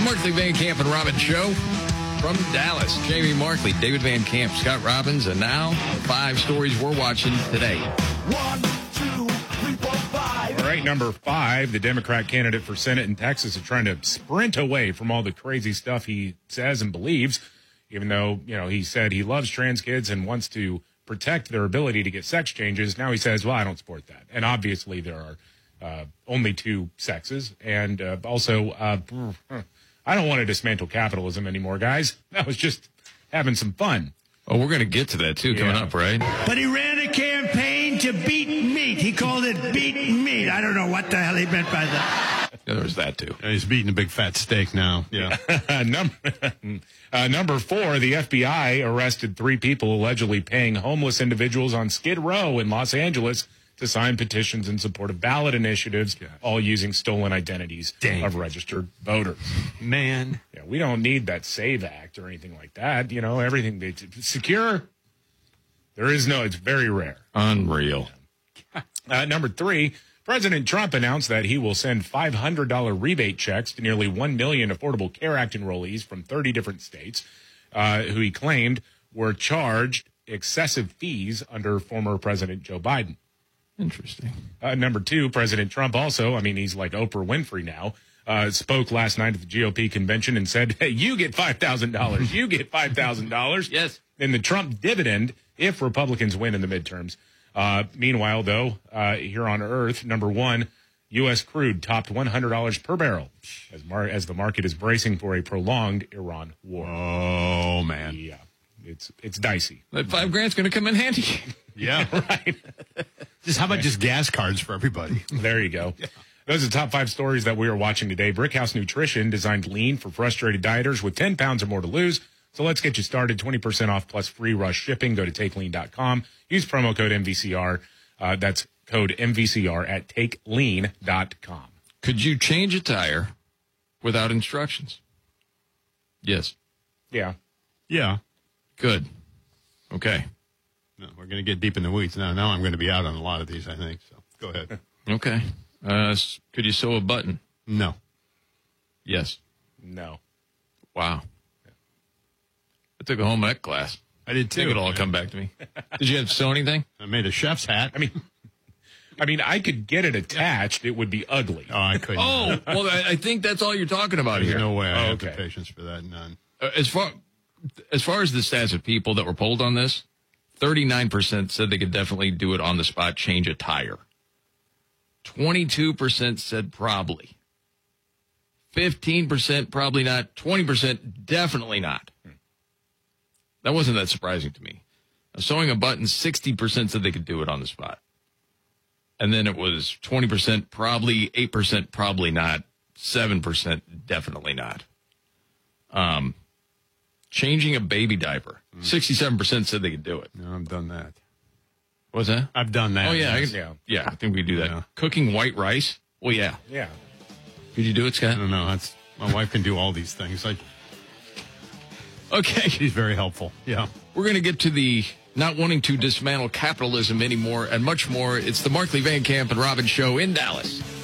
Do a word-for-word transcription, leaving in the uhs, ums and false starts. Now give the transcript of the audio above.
Markley, Van Camp, and Robbins Show from Dallas. Jamie Markley, David Van Camp, Scott Robbins, and now the five stories we're watching today. One, two, three, four, five. All right, number five, the Democrat candidate for Senate in Texas is trying to sprint away from all the crazy stuff he says and believes, even though, you know, he said he loves trans kids and wants to protect their ability to get sex changes. Now he says, well, I don't support that. And obviously there are uh, only two sexes. And uh, also, uh, I don't want to dismantle capitalism anymore, guys. I was just having some fun. Oh, we're going to get to that, too, coming Yeah. up, right? But he ran a campaign to beat meat. He called it beat meat. I don't know what the hell he meant by that. Yeah, there was that, too. Yeah, he's beating a big fat steak now. Yeah. number, uh, number four, the F B I arrested three people allegedly paying homeless individuals on Skid Row in Los Angeles to sign petitions in support of ballot initiatives, all using stolen identities Dang. of registered voters. Man. Yeah, we don't need that SAVE Act or anything like that. You know, everything it's secure. There is no, it's very rare. Unreal. Uh, number three, President Trump announced that he will send five hundred dollars rebate checks to nearly one million Affordable Care Act enrollees from thirty different states uh, who he claimed were charged excessive fees under former President Joe Biden. Interesting. Uh, number two, President Trump also, I mean, he's like Oprah Winfrey now, uh, spoke last night at the G O P convention and said, hey, you get five thousand dollars. You get five thousand dollars. Yes. In the Trump dividend if Republicans win in the midterms. Uh, meanwhile, though, uh, here on Earth, number one, U S crude topped one hundred dollars per barrel as, mar- as the market is bracing for a prolonged Iran war. Oh, man. Yeah, it's it's dicey. That five grand's going to come in handy. Yeah. Right. Just how about just gas cards for everybody? There you go. Those are the top five stories that we are watching today. Brickhouse Nutrition designed lean for frustrated dieters with ten pounds or more to lose. So let's get you started. twenty percent off plus free rush shipping. Go to take lean dot com. Use promo code M V C R. Uh, that's code M V C R at take lean dot com. Could you change a tire without instructions? Yes. Yeah. Yeah. Good. Okay. No, we're going to get deep in the weeds now. Now I'm going to be out on a lot of these, I think. So go ahead. Okay. Uh, s- could you sew a button? No. Yes. No. Wow. I took a home ec class. I did I think too. it'll all come back to me. Did you have to sew anything? I made a chef's hat. I mean, I mean, I could get it attached. It would be ugly. Oh, I couldn't. Oh, well, I, I think that's all you're talking about There's here. no way I Oh, have the okay. patience for that. None. Uh, as far as far as the stats of people that were polled on this, thirty-nine percent said they could definitely do it on the spot, change a tire. twenty-two percent said probably. fifteen percent probably not. twenty percent definitely not. That wasn't that surprising to me. Now, sewing a button, sixty percent said they could do it on the spot. And then it was twenty percent probably, eight percent probably not, seven percent definitely not. Um, changing a baby diaper, sixty-seven percent said they could do it. No, I've done that. What's that? I've done that. Oh, yeah. I yes. can, Yeah. yeah, I think we do that. Yeah. Cooking white rice? Well, yeah. Yeah. Could you do it, I Scott? don't know. That's my wife can do all these things. Like Okay. she's very helpful. Yeah. We're going to get to the not wanting to dismantle capitalism anymore and much more. It's the Markley, Van Camp, and Robbins Show in Dallas.